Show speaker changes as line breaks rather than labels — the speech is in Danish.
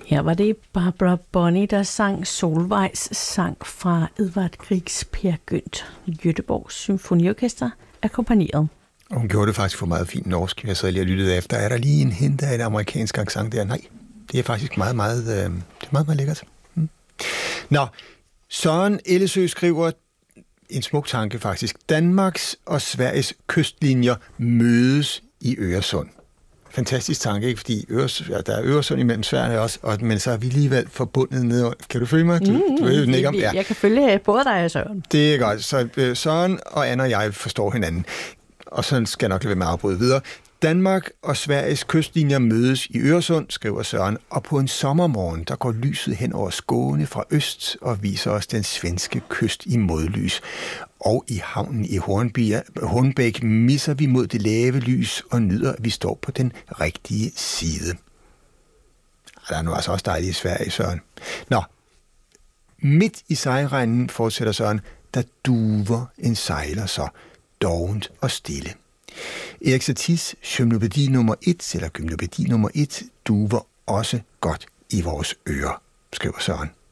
Her var det Barbara Bonney, der sang Solvejs sang fra Edvard Griegs Peer Gynt. Göteborgs Symfoniorkester akkompagneret.
Og hun gjorde det faktisk for meget fint norsk. Jeg sad lige og lyttede efter. Er der lige en hint af et amerikansk accent der? Nej, det er faktisk meget, meget lækkert. Nå, Søren Ellesø skriver en smuk tanke faktisk. Danmarks og Sveriges kystlinjer mødes i Øresund. Fantastisk tanke, ikke? Fordi der er Øresund imellem Sverige også, men så er vi alligevel forbundet nedover. Kan du følge mig?
Jeg kan følge både dig og Søren.
Det er godt. Så Søren og Anne og jeg forstår hinanden. Og sådan skal jeg nok lade være med at afbryde videre. Danmark og Sveriges kystlinjer mødes i Øresund, skriver Søren, og på en sommermorgen, der går lyset hen over Skåne fra øst og viser os den svenske kyst i modlys. Og i havnen i Hornbæk misser vi mod det lave lys og nyder, at vi står på den rigtige side. Der er nu altså også dejligt i Sverige, Søren. Nå, midt i sejregnen, fortsætter Søren, der duver en sejler så dovent og stille. Erik Saties gymnopædi nummer 1, eller gymnopædi nummer 1, duver også godt i vores ører, skriver Søren.